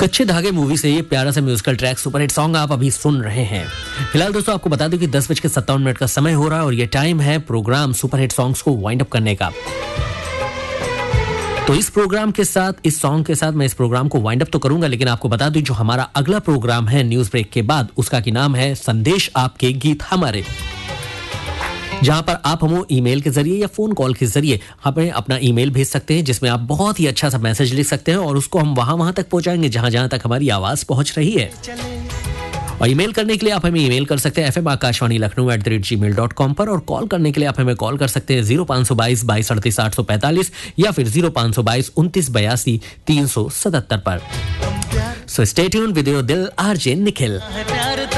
कच्चे धागे मूवी से ये प्यारा सा म्यूजिकल ट्रैक सुपरहिट सॉन्ग आप अभी सुन रहे हैं। फिलहाल दोस्तों आपको बता दूं कि 10:57 का समय हो रहा है और ये टाइम है प्रोग्राम सुपरहिट सॉन्ग्स को वाइंड अप करने का। तो इस प्रोग्राम के साथ, इस सॉन्ग के साथ मैं इस प्रोग्राम को वाइंड अप तो करूंगा, लेकिन आपको बता दूं जो हमारा अगला प्रोग्राम है न्यूज ब्रेक के बाद, उसका की नाम है संदेश आपके गीत हमारे, जहां पर आप हमें ईमेल के जरिए या फोन कॉल के जरिए हमें अपना ईमेल भेज सकते हैं, जिसमें आप बहुत ही अच्छा सा मैसेज लिख सकते हैं और उसको हम वहां तक पहुंचाएंगे जहां तक हमारी आवाज पहुंच रही है। और ईमेल करने के लिए आप हमें ईमेल कर सकते हैं fmakashvani.lucknow@gmail.com पर, और कॉल करने के लिए आप हमें कॉल कर सकते हैं 0522 22 38 845 या फिर 0522 29 82 377 पर। So stay tuned with your दिल आरजे निखिल।